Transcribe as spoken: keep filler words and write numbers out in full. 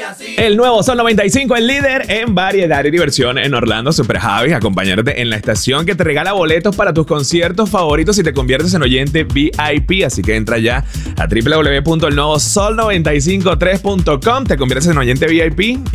El nuevo Sol noventa y cinco, el líder en variedad y diversión en Orlando. Super Javi, acompañarte en la estación que te regala boletos para tus conciertos favoritos si te conviertes en oyente V I P. Así que entra ya a doble u doble u doble u punto el nuevo sol noventa y cinco tres punto com, te conviertes en oyente V I P